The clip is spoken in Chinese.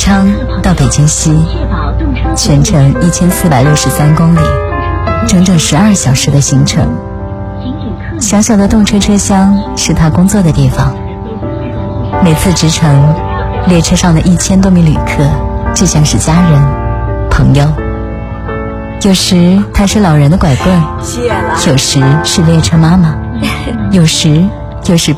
昌到北京西，全程1463公里，整整12小时的行程。小小的动车车厢是他工作的地方，每次直程，列车上的1000多名旅客就像是家人、朋友。有时他是老人的拐棍，有时是列车妈妈，有时又是